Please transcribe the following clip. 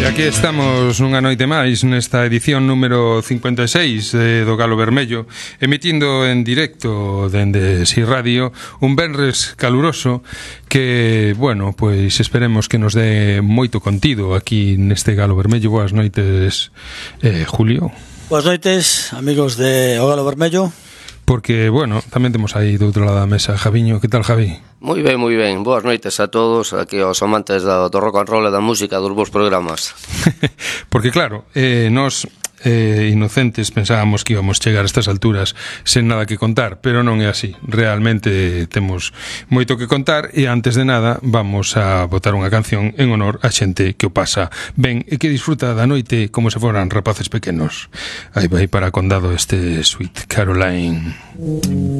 E aquí estamos nunha noite máis nesta edición número 56 do Galo Vermello, emitindo en directo dende Si Radio un venres caluroso que, bueno, pois esperemos que nos dé moito contido aquí neste Galo Vermello. Boas noites, Julio. Boas noites, amigos de O Galo Vermello. Porque, bueno, tamén temos aí do outro lado da mesa Javiño. Que tal, Javi? Moi ben. Boas noites a todos, aquí aos amantes do rock and roll e da música, dos vos programas. Porque, claro, nós inocentes pensábamos que íbamos chegar a estas alturas sen nada que contar, pero non é así. Realmente temos moito que contar e antes de nada vamos a botar unha canción en honor a xente que o pasa ben e que disfruta da noite como se foran rapaces pequenos. Aí vai para Condado este Sweet Caroline.